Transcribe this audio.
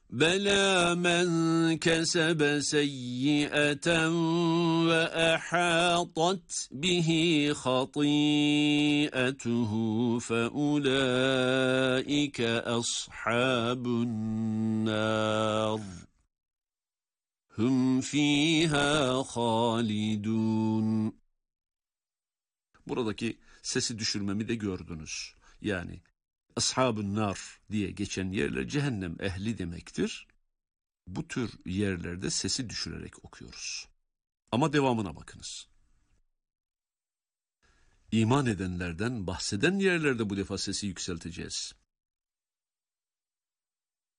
بَلَى مَنْ كَسَبَ سَيِّئَةً وَأَحَاطَتْ بِهِ خَطِيئَتُهُ فَأُولَٰئِكَ أَصْحَابُ النَّارِ هُمْ فِيهَا خَالِدُونَ. Buradaki sesi düşürmemi de gördünüz. Yani ashab-ı nar diye geçen yerler cehennem ehli demektir. Bu tür yerlerde sesi düşürerek okuyoruz. Ama devamına bakınız. İman edenlerden bahseden yerlerde bu defa sesi yükselteceğiz.